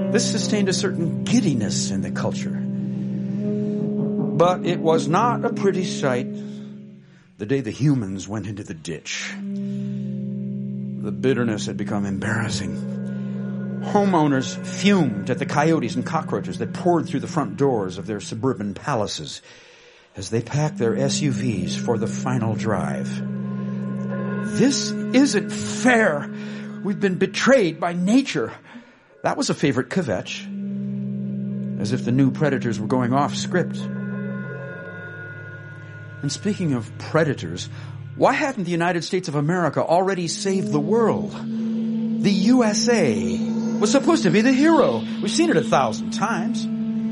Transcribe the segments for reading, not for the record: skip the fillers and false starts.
This sustained a certain giddiness in the culture. But it was not a pretty sight the day the humans went into the ditch. The bitterness had become embarrassing. Homeowners fumed at the coyotes and cockroaches that poured through the front doors of their suburban palaces as they packed their SUVs for the final drive. This isn't fair. We've been betrayed by nature. That was a favorite kvetch. As if the new predators were going off script. And speaking of predators, why hadn't the United States of America already saved the world? The USA was supposed to be the hero. We've seen it 1,000 times.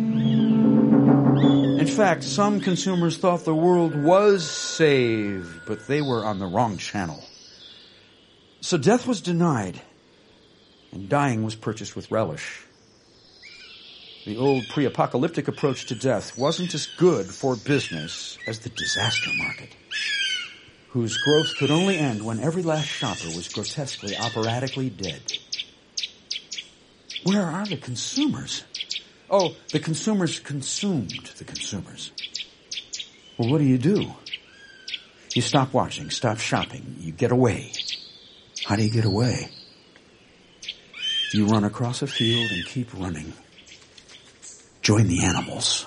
In fact, some consumers thought the world was saved, but they were on the wrong channel. So death was denied, and dying was purchased with relish. The old pre-apocalyptic approach to death wasn't as good for business as the disaster market, whose growth could only end when every last shopper was grotesquely, operatically dead. Where are the consumers? Oh, the consumers consumed the consumers. Well, what do? You stop watching, stop shopping, you get away. How do you get away? You run across a field and keep running. Join the animals.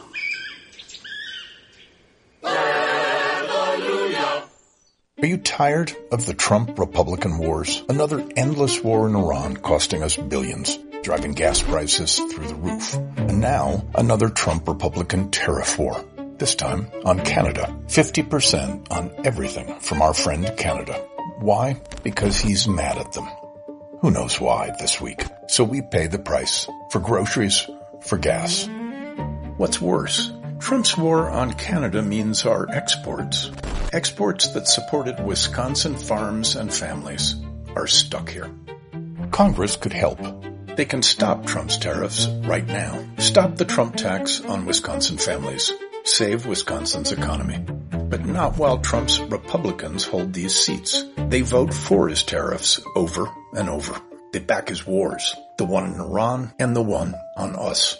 Hallelujah. Are you tired of the Trump-Republican wars? Another endless war in Iran costing us billions, driving gas prices through the roof. And now, another Trump-Republican tariff war. This time on Canada. 50% on everything from our friend Canada. Why? Because he's mad at them. Who knows why this week? So we pay the price for groceries, for gas. What's worse? Trump's war on Canada means our exports. Exports that supported Wisconsin farms and families are stuck here. Congress could help. They can stop Trump's tariffs right now. Stop the Trump tax on Wisconsin families. Save Wisconsin's economy. But not while Trump's Republicans hold these seats. They vote for his tariffs over and over. They back his wars, the one in Iran and the one on us.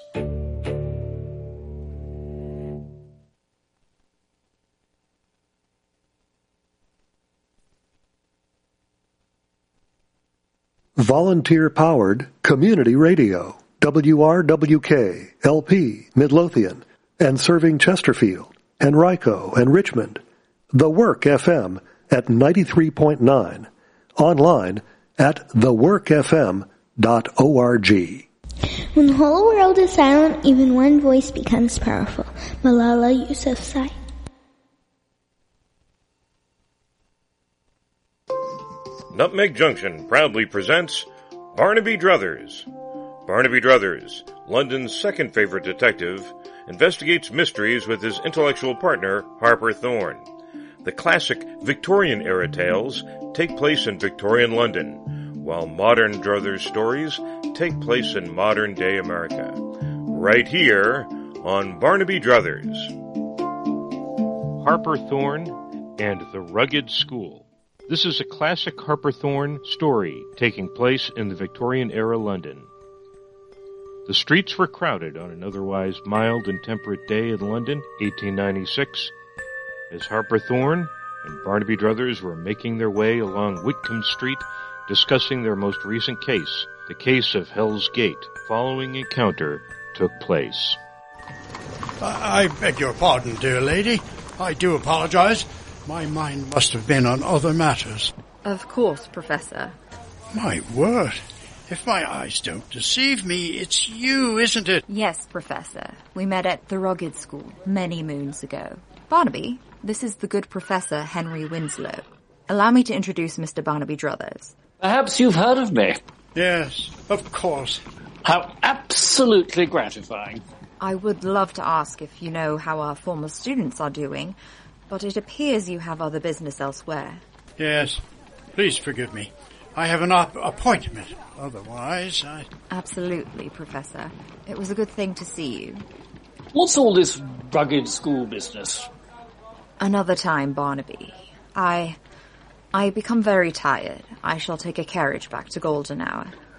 Volunteer-powered community radio, WRWK, LP, Midlothian, and serving Chesterfield, Henrico, and Richmond. The Work FM at 93.9. Online at theworkfm.org. When the whole world is silent, even one voice becomes powerful. Malala Yousafzai. Nutmeg Junction proudly presents Barnaby Druthers. Barnaby Druthers, London's second favorite detective, investigates mysteries with his intellectual partner, Harper Thorne. The classic Victorian-era tales take place in Victorian London, while modern Druthers stories take place in modern-day America. Right here on Barnaby Druthers. Harper Thorne and the Rugged School. This is a classic Harper Thorne story taking place in the Victorian-era London. The streets were crowded on an otherwise mild and temperate day in London, 1896, as Harper Thorne and Barnaby Druthers were making their way along Whitcomb Street discussing their most recent case, the case of Hell's Gate. Following encounter took place. I beg your pardon, dear lady. I do apologize. My mind must have been on other matters. Of course, Professor. My word. If my eyes don't deceive me, it's you, isn't it? Yes, Professor. We met at the Rugged School many moons ago. Barnaby, this is the good Professor Henry Winslow. Allow me to introduce Mr. Barnaby Druthers. Perhaps you've heard of me. Yes, of course. How absolutely gratifying. I would love to ask if you know how our former students are doing, but it appears you have other business elsewhere. Yes, please forgive me. I have an appointment. Otherwise, Absolutely, Professor. It was a good thing to see you. What's all this Rugged School business? Another time, Barnaby. I become very tired. I shall take a carriage back to Golden Hour.